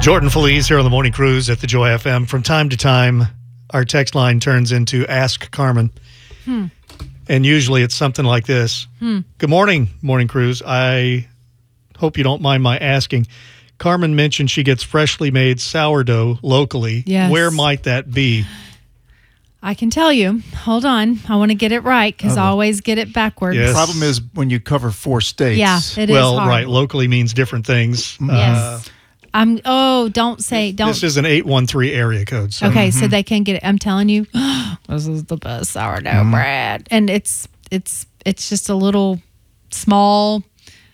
Jordan Feliz here on the Morning Cruise at the Joy FM. From time to time, our text line turns into Ask Carmen. And usually it's something like this. Good morning, Morning Cruise. I hope you don't mind my asking. Carmen mentioned she gets freshly made sourdough locally. Yes. Where might that be? I can tell you. Hold on. I want to get it right because I always get it backwards. Yes. The problem is when you cover 4 states. Yeah, it is Well, hard. right. Locally means different things. Yes. Don't say. This is an 813 area code. So. Okay, so they can get it. I'm telling you, this is the best sourdough bread, and it's just a little small,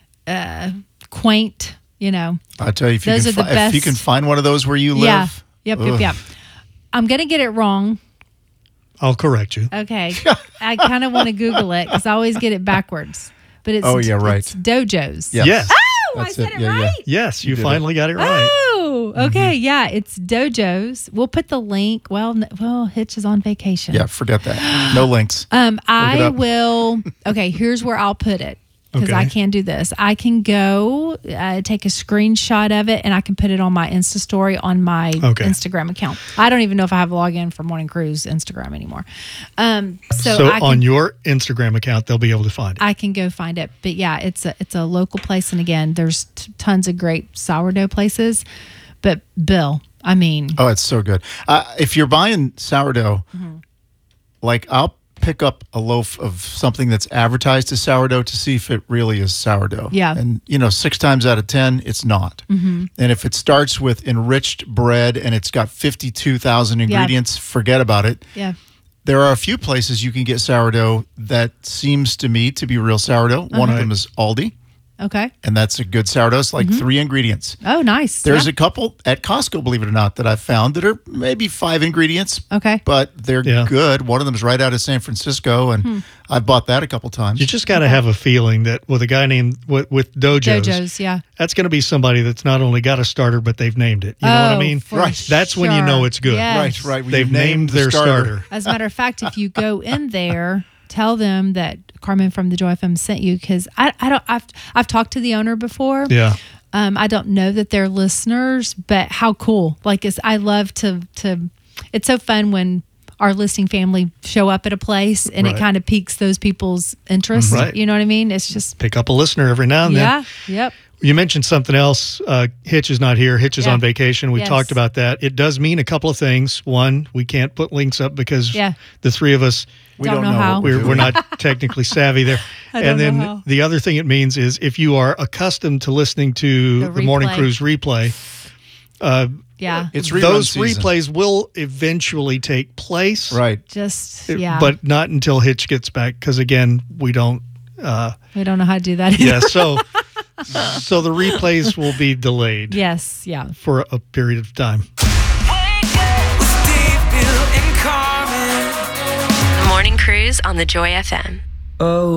quaint. I tell you, if Those you are can the best. if you can find one of those where you live. Yep. I'm gonna get it wrong. I'll correct you. Okay, I kind of want to Google it because I always get it backwards. But it's It's Dojos. Yeah. Yes. Oh, I That's said it. it Yeah, right. yeah. Yes, you did finally got it right. Oh, okay. Yeah, it's Dojos. We'll put the link. Well, Hitch is on vacation. Yeah, forget that. No links. I up. will. Okay, here's where I'll put it because I Okay. can do this. I can go take a screenshot of it and I can put it on my Insta story on my Instagram account. I don't even know if I have a login for Morning Cruise Instagram anymore. So I can, on your Instagram account, they'll be able to find it. I can go find it. But yeah, it's a local place, and again, there's tons of great sourdough places. But Bill, I mean, Oh, it's so good. If you're buying sourdough, like I'll pick up a loaf of something that's advertised as sourdough to see if it really is sourdough. Yeah. And 6 times out of 10, it's not. And if it starts with enriched bread and it's got 52,000 ingredients, forget about it. yeah. There are a few places you can get sourdough that seems to me to be real sourdough. One of them is Aldi, Okay. and that's a good sourdough. It's like 3 ingredients. Oh, nice. There's a couple at Costco, believe it or not, that I've found that are maybe 5 ingredients, Okay. but they're good. One of them is right out of San Francisco, and I've bought that a couple times. You just got to have a feeling that with a guy named with Dojos, Dojos, yeah. that's going to be somebody that's not only got a starter, but they've named it. You know what I mean? For Right. That's when you know it's good. Yes. Right. When They've you named the their starter. As a matter of fact, if you go in there, tell them that Carmen from the Joy FM sent you because I've talked to the owner before. Yeah. I don't know that they're listeners, but how cool! I love to. It's so fun when our listening family show up at a place and it Right. kind of piques those people's interest. Right. You know what I mean? It's just Pick up a listener every now and then. Yep. You mentioned something else. Hitch is not here. Hitch is Yeah. on vacation. We Yes. talked about that. It does mean a couple of things. One, we can't put links up because Yeah. the three of us, We Don't know how. what we're not technically savvy there. I And don't then know how. the other thing it means is if you are accustomed to listening to The the Morning replay. Cruise replay, Yeah. It's rerun those season. replays will eventually take place. Right. Just But not until Hitch gets back because, again, we don't. we don't know how to do that. Yeah, so the replays will be delayed Yes. Yeah. for a period of time. The Morning Cruise on the Joy FM. Oh.